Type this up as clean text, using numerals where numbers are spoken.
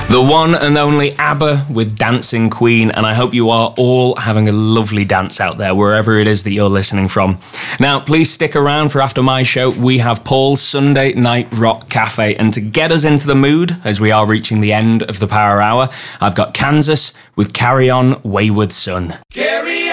The one and only ABBA with Dancing Queen, and I hope you are all having a lovely dance out there, wherever it is that you're listening from. Now, please stick around for after my show. We have Paul's Sunday Night Rock Cafe, and to get us into the mood, as we are reaching the end of the Power Hour, I've got Kansas with Carry On Wayward Son.